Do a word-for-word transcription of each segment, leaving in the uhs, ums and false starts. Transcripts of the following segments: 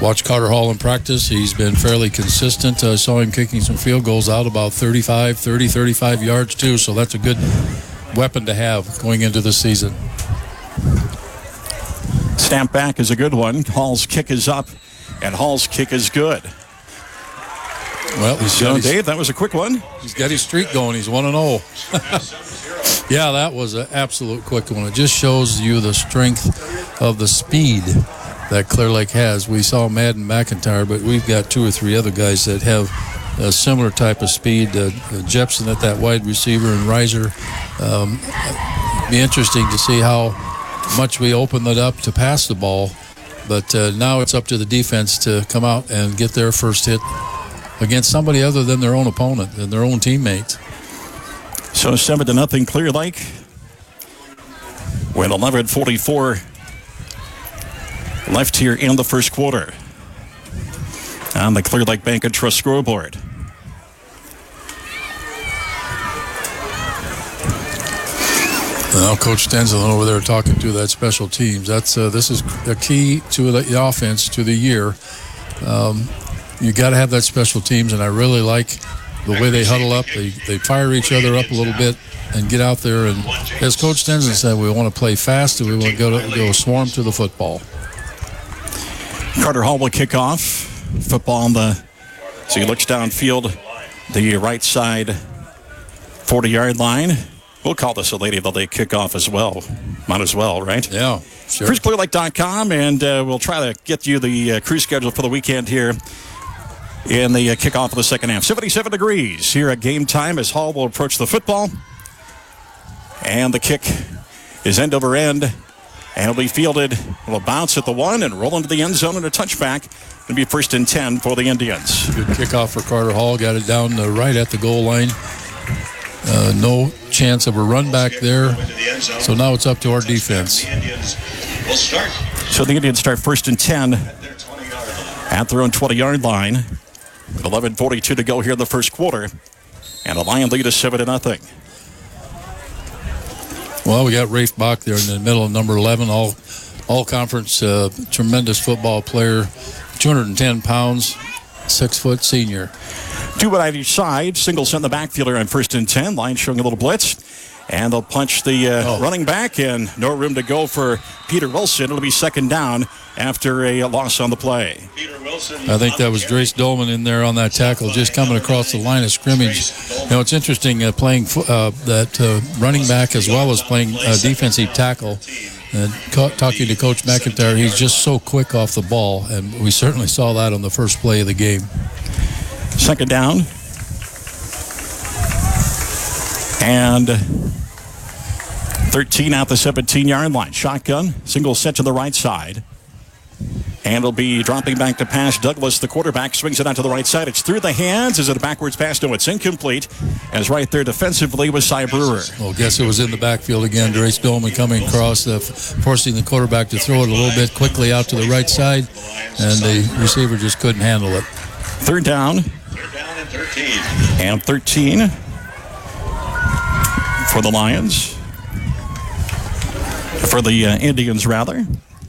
watch Carter Hall in practice. He's been fairly consistent. I uh, saw him kicking some field goals out about thirty-five, thirty, thirty-five yards too, so that's a good weapon to have going into the season. Snap back is a good one. Hall's kick is up, and Hall's kick is good. Well, he's so, Dave, that was a quick one. He's got his streak going. He's one and oh. Yeah, that was an absolute quick one. It just shows you the strength of the speed that Clear Lake has. We saw Madden McIntyre, but we've got two or three other guys that have a similar type of speed. Uh, Jepson at that wide receiver and Reiser. Um, it'd be interesting to see how much we open it up to pass the ball. But uh, now it's up to the defense to come out and get their first hit against somebody other than their own opponent and their own teammates. So seven to nothing Clear Lake. With eleven forty-four left here in the first quarter on the Clear Lake Bank and Trust scoreboard. Now, Coach Stenzel over there talking to that special teams. That's uh, this is the key to the offense to the year. Um, you got to have that special teams, and I really like the way they huddle up. They they fire each other up a little bit and get out there. And as Coach Stenzel said, we want to play fast and we want to go to, go swarm to the football. Carter Hall will kick off. Football on the, so he looks downfield, the right side forty-yard line. We'll call this a Lady of the Lake kickoff as well. Might as well, right? Yeah, sure. Cruise Clear Lake dot com, and uh, we'll try to get you the uh, cruise schedule for the weekend here in the uh, kickoff of the second half. seventy-seven degrees here at game time as Hall will approach the football. And the kick is end over end, and it'll be fielded. It'll bounce at the one and roll into the end zone and a touchback. It'll be first and ten for the Indians. Good kickoff for Carter Hall. Got it down uh, right at the goal line. Uh, no chance of a run back there. So now it's up to our defense. So the Indians start first and ten at their own twenty-yard line. eleven forty-two to go here in the first quarter. And the Lion lead is seven to nothing. Well, we got Rafe Bach there in the middle of number eleven, all all conference, uh, tremendous football player, two hundred ten pounds, six foot senior. Two on each side, single set in the backfielder on first and ten. Line showing a little blitz. And they'll punch the uh, oh. running back, and no room to go for Peter Wilson. It'll be second down after a loss on the play. Peter Wilson. I think that was Drace Dolman in there on that tackle, just coming across the line of scrimmage. You know, it's interesting uh, playing uh, that uh, running back as well as playing uh, defensive tackle. And co- talking to Coach McIntyre, he's just so quick off the ball, and we certainly saw that on the first play of the game. Second down. And thirteen out the seventeen-yard line. Shotgun, single set to the right side. And it'll be dropping back to pass. Douglas, the quarterback, swings it out to the right side. It's through the hands. Is it a backwards pass? No, it's incomplete. As right there defensively was Cy Brewer. Well, guess it was in the backfield again. Drace Dolman coming across, uh, forcing the quarterback to throw it a little bit quickly out to the right side. And the receiver just couldn't handle it. Third down. Third down and thirteen. And thirteen for the Lions. For the uh, Indians, rather.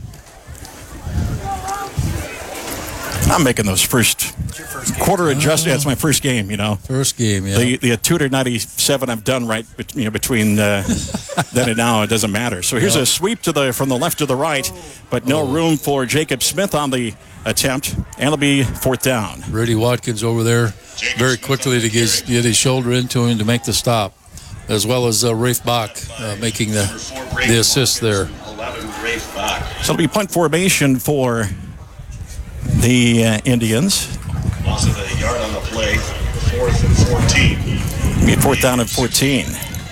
I'm making those first, first quarter adjustments. Yeah, it's my first game, you know. First game, yeah. The, the two hundred ninety-seven I've done right you know, between uh, then and now, it doesn't matter. So here's yeah. a sweep to the from the left to the right, but no oh. room for Jacob Smith on the attempt, and it'll be fourth down. Brady Watkins over there very quickly to get, get his shoulder into him to make the stop, as well as uh, Rafe Bach uh, making the, the assist there. So it'll be punt formation for the uh, Indians. Loss of a yard on the play, fourth and fourteen. Be fourth down and fourteen.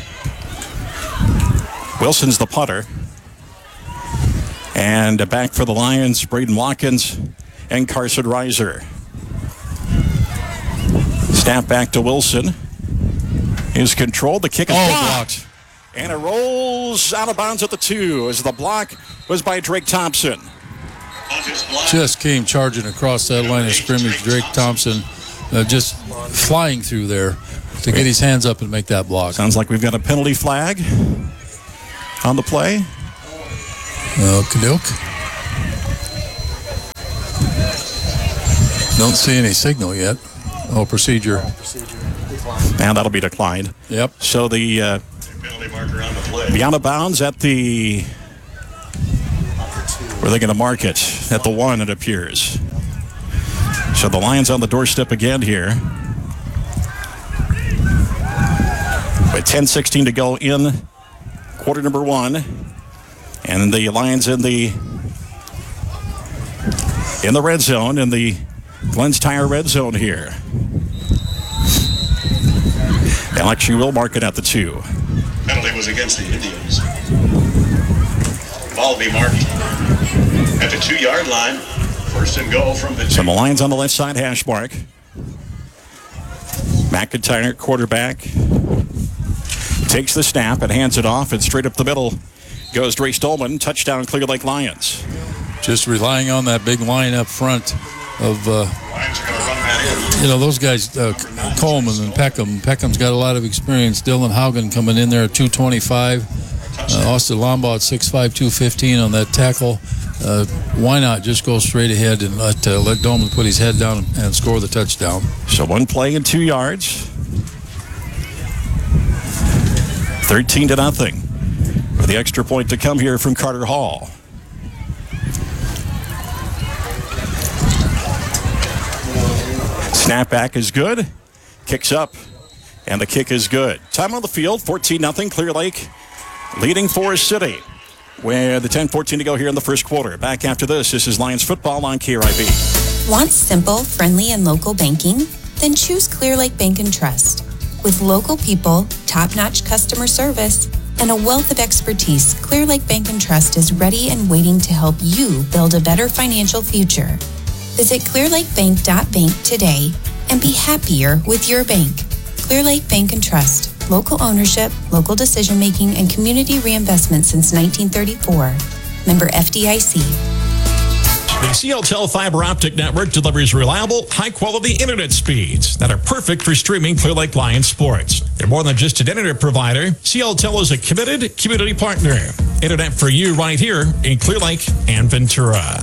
Wilson's the punter. And back for the Lions, Braden Watkins and Carson Reiser. Snap back to Wilson. Is controlled. The kick is oh, blocked. And it rolls out of bounds at the two as the block was by Drake Thompson. Just came charging across that line of scrimmage. Drake Thompson uh, just flying through there to get his hands up and make that block. Sounds like we've got a penalty flag on the play. Uh, Kadook. Don't see any signal yet. Oh, procedure. And that'll be declined. Yep. So the uh, Penalty marker on the play. be out of bounds at the. Where are they going to mark it? At the one, it appears. So the Lions on the doorstep again here. With ten sixteen to go in quarter number one. And the Lions in the in the red zone, in the Glenn's Tire red zone here. Alex, you will mark it at the two. Penalty was against the Indians. Ball be marked at the two-yard line. First and goal from the two. So the Lions on the left side hash mark. McIntyre, quarterback, takes the snap and hands it off, and straight up the middle goes Dre Stolman. Touchdown, Clear Lake Lions. Just relying on that big line up front of, uh, Lions are going to run that in. you know, those guys, uh, Coleman and Peckham. Peckham's got a lot of experience. Dylan Haugen coming in there at two twenty-five. Uh, Austin Lombard, six five, two fifteen on that tackle. Uh, why not just go straight ahead and let uh, let Dolman put his head down and score the touchdown? So one play and two yards. thirteen to nothing. With the extra point to come here from Carter Hall. Snapback is good. Kicks up. And the kick is good. Time on the field, fourteen nothing. Clear Lake leading Forest City. With the ten fourteen to go here in the first quarter. Back after this, this is Lions football on K R I B. Want simple, friendly, and local banking? Then choose Clear Lake Bank and Trust. With local people, top-notch customer service, and a wealth of expertise, Clear Lake Bank and Trust is ready and waiting to help you build a better financial future. Visit clear lake bank dot bank today and be happier with your bank. Clear Lake Bank and Trust. Local ownership, local decision-making, and community reinvestment since nineteen thirty-four. Member F D I C. The C L Tel Fiber Optic Network delivers reliable, high-quality internet speeds that are perfect for streaming Clear Lake Lions sports. They're more than just an internet provider. C L Tel is a committed community partner. Internet for you right here in Clear Lake and Ventura.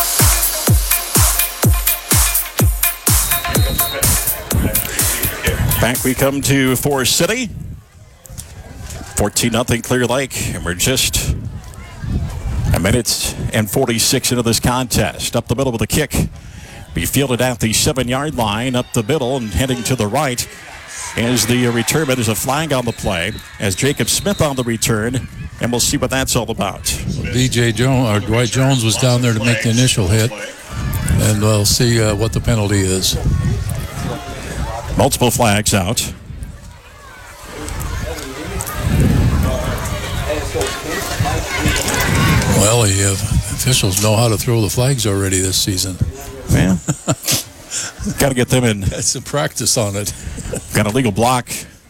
Back we come to Forest City. fourteen nothing Clear Lake, and we're just a minute and forty-six into this contest. Up the middle with a kick. Be fielded at the seven-yard line, up the middle and heading to the right. As the return, there's a flag on the play. As Jacob Smith on the return, and we'll see what that's all about. B J Jones, or Dwight Jones was down there to make the initial hit, and we'll see uh, what the penalty is. Multiple flags out. Well, the uh, officials know how to throw the flags already this season. Yeah. Got to get them in. That's some practice on it. Got a legal block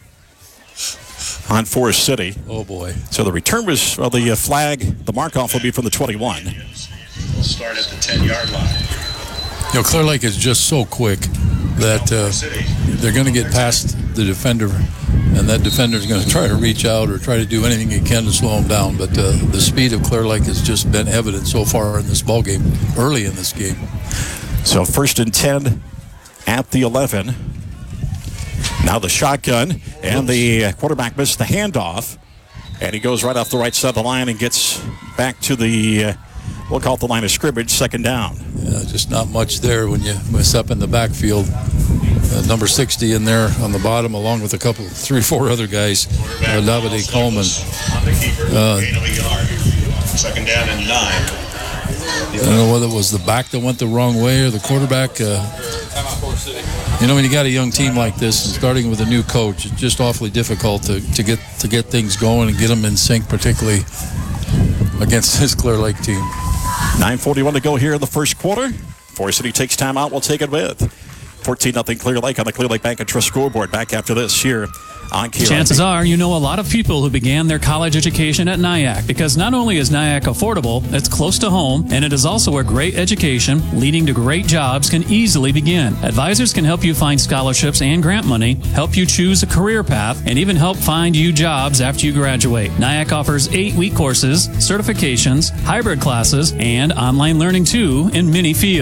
on Forest City. Oh, boy. So the return was, well, the uh, flag, the mark-off will be from the twenty-one. We'll start at the ten-yard line. You know, Clear Lake is just so quick that uh, they're going to get past the defender, and that defender is going to try to reach out or try to do anything he can to slow him down. But uh, the speed of Clear Lake has just been evident so far in this ball game, early in this game. So first and ten at the eleven. Now the shotgun, and the quarterback missed the handoff, and he goes right off the right side of the line and gets back to the, uh, we'll call it the line of scrimmage, second down. Yeah, just not much there when you mess up in the backfield. Uh, number sixty in there on the bottom, along with a couple, three, four other guys. Uh, Davide Coleman. On the keeper, Uh, gain of a yard. Second down and nine. I don't know whether it was the back that went the wrong way or the quarterback. Uh, you know, when you got a young team like this, and starting with a new coach, it's just awfully difficult to, to get to get things going and get them in sync, particularly against this Clear Lake team. nine forty-one to go here in the first quarter. Forest City takes time out. We'll take it with fourteen nothing Clear Lake on the Clear Lake Bank and Trust scoreboard. Back after this here on K R I B. Chances are you know a lot of people who began their college education at Nyack, because not only is Nyack affordable, it's close to home, and it is also where great education leading to great jobs can easily begin. Advisors can help you find scholarships and grant money, help you choose a career path, and even help find you jobs after you graduate. Nyack offers eight-week courses, certifications, hybrid classes, and online learning too in many fields.